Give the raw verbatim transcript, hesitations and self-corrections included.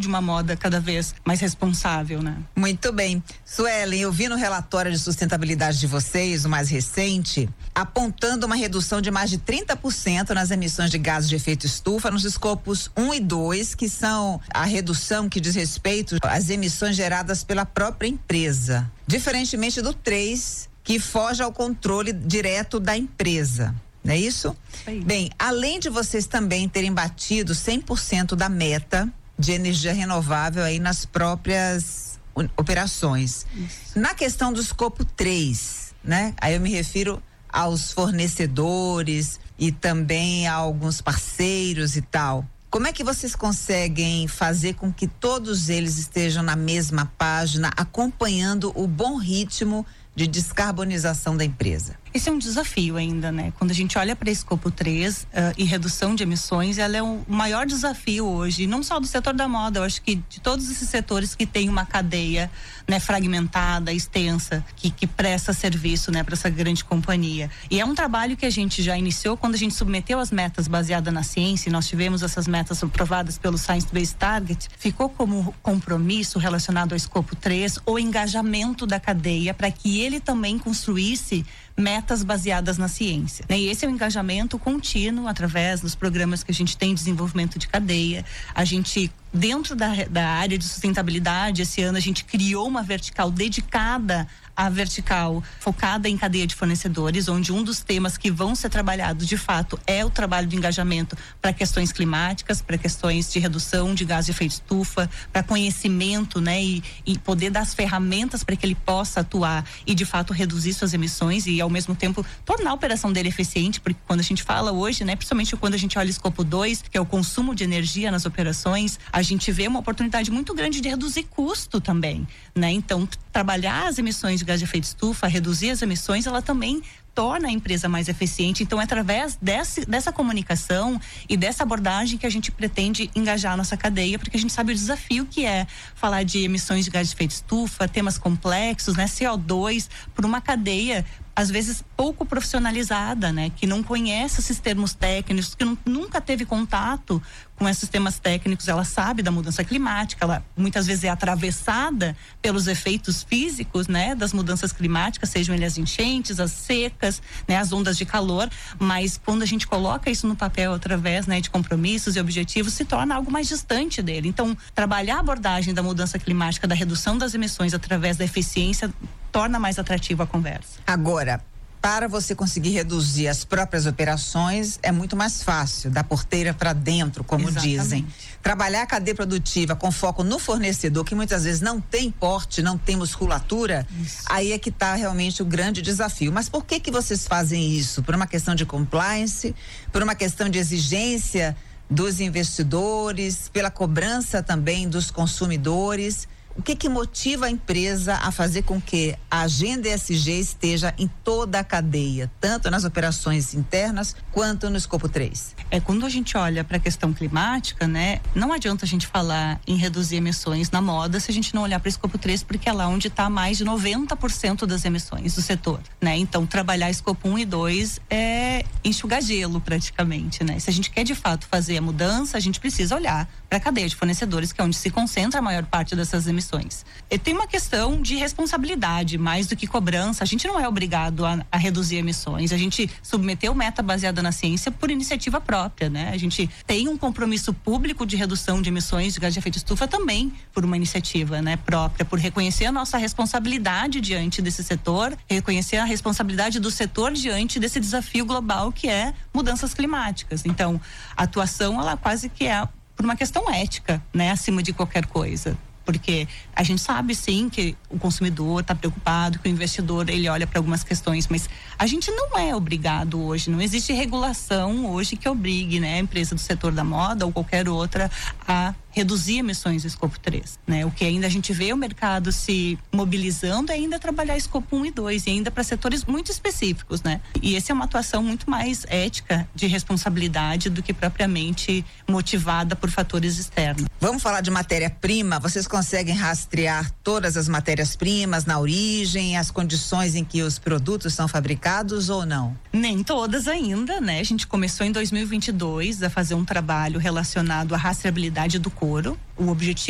de uma moda cada vez mais responsável, né? Muito bem. Suelen, eu vi no relatório de sustentabilidade de vocês, o mais recente, apontando uma redução de mais de trinta por cento nas emissões de gases de efeito estufa nos escopos um e dois, que são a redução que diz respeito às emissões geradas pela própria empresa. Diferentemente do três, que foge ao controle direto da empresa. Não é isso? Sim. Bem, além de vocês também terem batido cem por cento da meta de energia renovável aí nas próprias operações. Isso. Na questão do escopo três, né? Aí eu me refiro aos fornecedores e também a alguns parceiros e tal. Como é que vocês conseguem fazer com que todos eles estejam na mesma página, acompanhando o bom ritmo de descarbonização da empresa? Esse é um desafio ainda, né? Quando a gente olha para escopo três uh, e redução de emissões, ela é o maior desafio hoje, não só do setor da moda, eu acho que de todos esses setores que tem uma cadeia, né, fragmentada, extensa, que, que presta serviço, né, para essa grande companhia. E é um trabalho que a gente já iniciou quando a gente submeteu as metas baseadas na ciência, e nós tivemos essas metas aprovadas pelo Science Based Target, ficou como compromisso relacionado ao escopo três o engajamento da cadeia para que ele também construísse metas baseadas na ciência, né? E esse é o engajamento contínuo através dos programas que a gente tem de desenvolvimento de cadeia. A gente, dentro da, da área de sustentabilidade, esse ano a gente criou uma vertical dedicada à vertical focada em cadeia de fornecedores, onde um dos temas que vão ser trabalhados de fato é o trabalho de engajamento para questões climáticas, para questões de redução de gás de efeito estufa, para conhecimento, né, e, e poder dar as ferramentas para que ele possa atuar e de fato reduzir suas emissões e ao mesmo tempo tornar a operação dele eficiente, porque quando a gente fala hoje, né, principalmente quando a gente olha o escopo dois, que é o consumo de energia nas operações, a gente vê uma oportunidade muito grande de reduzir custo também, né? Então, trabalhar as emissões de gás de efeito estufa, reduzir as emissões, ela também torna a empresa mais eficiente. Então, é através desse, dessa comunicação e dessa abordagem que a gente pretende engajar a nossa cadeia, porque a gente sabe o desafio que é falar de emissões de gás de efeito estufa, temas complexos, né? C O dois, por uma cadeia às vezes pouco profissionalizada, né? Que não conhece esses termos técnicos, que não, nunca teve contato com esses temas técnicos. Ela sabe da mudança climática, ela muitas vezes é atravessada pelos efeitos físicos, né? Das mudanças climáticas, sejam elas as enchentes, as secas, né? As ondas de calor, mas quando a gente coloca isso no papel através, né, de compromissos e objetivos, se torna algo mais distante dele. Então, trabalhar a abordagem da mudança climática, da redução das emissões através da eficiência, torna mais atrativa a conversa. Agora, para você conseguir reduzir as próprias operações, é muito mais fácil, da porteira para dentro, como Exatamente. Dizem. Trabalhar a cadeia produtiva com foco no fornecedor, que muitas vezes não tem porte, não tem musculatura, isso. Aí é que está realmente o grande desafio. Mas por que que vocês fazem isso? Por uma questão de compliance, por uma questão de exigência dos investidores, pela cobrança também dos consumidores? O que que motiva a empresa a fazer com que a agenda E S G esteja em toda a cadeia, tanto nas operações internas quanto no escopo três? É, quando a gente olha para a questão climática, né, não adianta a gente falar em reduzir emissões na moda se a gente não olhar para o escopo três, porque é lá onde está mais de noventa por cento das emissões do setor, né? Então, trabalhar escopo um e dois é enxugar gelo praticamente, né? Se a gente quer de fato fazer a mudança, a gente precisa olhar para a cadeia de fornecedores, que é onde se concentra a maior parte dessas emissões. E tem uma questão de responsabilidade, mais do que cobrança. A gente não é obrigado a, a reduzir emissões. A gente submeteu meta baseada na ciência por iniciativa própria, né? A gente tem um compromisso público de redução de emissões de gás de efeito estufa também por uma iniciativa, né, própria, por reconhecer a nossa responsabilidade diante desse setor, reconhecer a responsabilidade do setor diante desse desafio global que é mudanças climáticas. Então, a atuação, ela quase que é por uma questão ética, né, acima de qualquer coisa. Porque a gente sabe sim que o consumidor está preocupado, que o investidor ele olha para algumas questões, mas a gente não é obrigado hoje, não existe regulação hoje que obrigue, né, a empresa do setor da moda ou qualquer outra a reduzir emissões do escopo três, né? O que ainda a gente vê o mercado se mobilizando é ainda trabalhar escopo um e dois, e ainda para setores muito específicos, né? E essa é uma atuação muito mais ética, de responsabilidade, do que propriamente motivada por fatores externos. Vamos falar de matéria-prima. Vocês conseguem rastrear todas as matérias-primas na origem, as condições em que os produtos são fabricados ou não? Nem todas ainda, né? A gente começou em dois mil e vinte e dois a fazer um trabalho relacionado à rastreabilidade do couro. O objetivo